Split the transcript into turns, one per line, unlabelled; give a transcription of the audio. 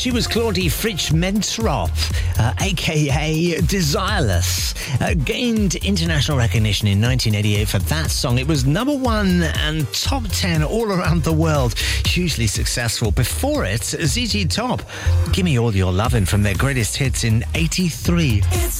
She was Claudie Fritsch-Mentrop, a.k.a. Desireless. Gained international recognition in 1988 for that song. It was number one and top 10 all around the world. Hugely successful. Before it, ZZ Top. Give Me All Your Lovin' from their greatest hits in 83.